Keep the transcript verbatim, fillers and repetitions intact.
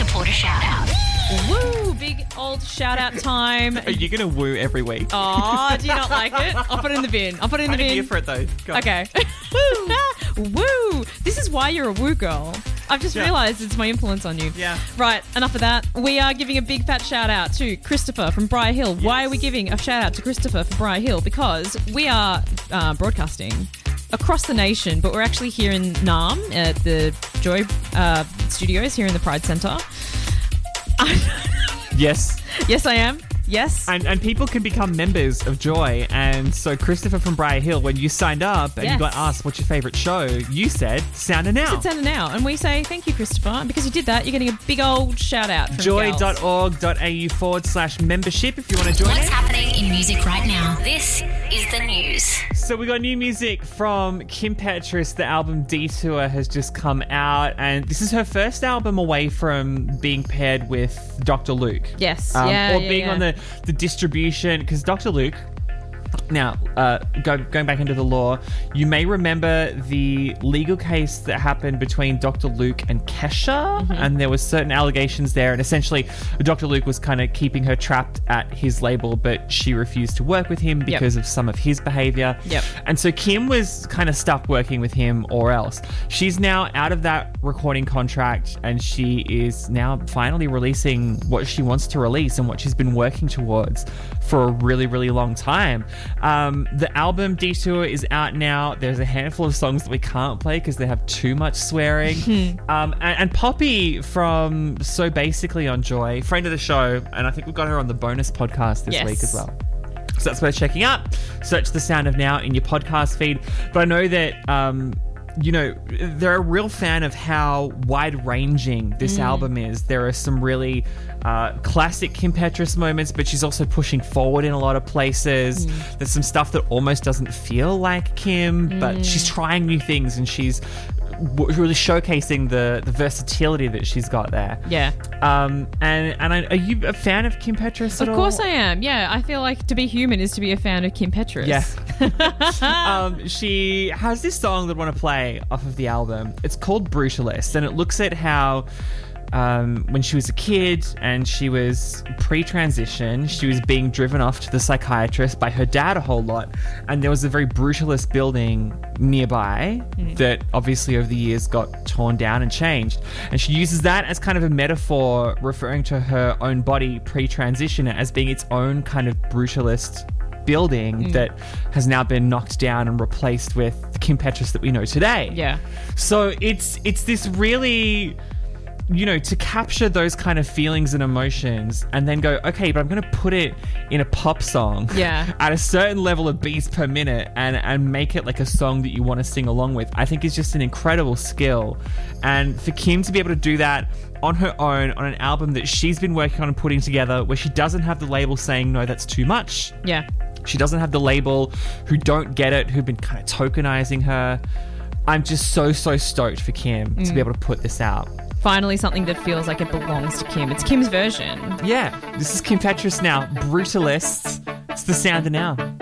supporter shout out. Woo! Big old shout out time. Are you going to woo every week? Oh, do you not like it? I'll put it in the bin. I'll put it in the I bin. didn't hear for it though. Go on. Okay. Woo! Woo! This is why you're a woo girl. I've just Yeah. realised it's my influence on you. Yeah. Right, enough of that. We are giving a big fat shout out to Christopher from Briar Hill. Why are we giving a shout out to Christopher from Briar Hill? Because we are uh, broadcasting across the nation, but we're actually here in Naarm at the Joy uh, Studios here in the Pride Centre. Yes. Yes, I am. Yes. And and people can become members of Joy. And so Christopher from Briar Hill, when you signed up and Yes. you got asked what's your favourite show, you said Sound of Now. It's Sound of Now. And we say thank you, Christopher. And because you did that, you're getting a big old shout out from joy.org.au forward slash membership if you want to join What's it. happening in music right now? This is the news. So we got new music from Kim Petras. The album Detour has just come out, and this is her first album away from being paired with Doctor Luke. Yes. Um, yeah, or yeah, being yeah. on the, the distribution, because Doctor Luke, now, uh, go, going back into the law, you may remember the legal case that happened between Doctor Luke and Kesha, Mm-hmm. and there was certain allegations there, and essentially Doctor Luke was kind of keeping her trapped at his label, but she refused to work with him because of some of his behavior. Yep. And so Kim was kind of stuck working with him or else. She's now out of that recording contract, and she is now finally releasing what she wants to release and what she's been working towards for a really, really long time. Um, the album Detour is out now. There's a handful of songs that we can't play because they have too much swearing. um, and, and Poppy from So Basically on Joy, friend of the show, and I think we've got her on the bonus podcast this Yes. week as well. So that's worth checking out. Search The Sound of Now in your podcast feed. But I know that, um, you know, they're a real fan of how wide-ranging this album is. There are some really uh, classic Kim Petras moments, but she's also pushing forward in a lot of places. There's some stuff that almost doesn't feel like Kim, but she's trying new things, and she's w- really showcasing the, the versatility that she's got there. Yeah. Um, and and I, are you a fan of Kim Petras at Of all? course I am. Yeah, I feel like to be human is to be a fan of Kim Petras. Yeah. um, she has this song that I want to play off of the album. It's called Brutalist, and it looks at how um, when she was a kid and she was pre-transition, she was being driven off to the psychiatrist by her dad a whole lot, and there was a very brutalist building nearby that obviously over the years got torn down and changed, and she uses that as kind of a metaphor referring to her own body pre-transition as being its own kind of brutalist building that has now been knocked down and replaced with the Kim Petras that we know today. Yeah. So it's it's this really, you know, to capture those kind of feelings and emotions and then go, okay, but I'm going to put it in a pop song Yeah. at a certain level of beats per minute and, and make it like a song that you want to sing along with, I think is just an incredible skill. And for Kim to be able to do that on her own, on an album that she's been working on and putting together, where she doesn't have the label saying, no, that's too much. Yeah. She doesn't have the label who don't get it, who've been kind of tokenizing her. I'm just so, so stoked for Kim to be able to put this out. Finally, something that feels like it belongs to Kim. It's Kim's version. Yeah, this is Kim Petras now. Brutalist. It's The Sound of Now.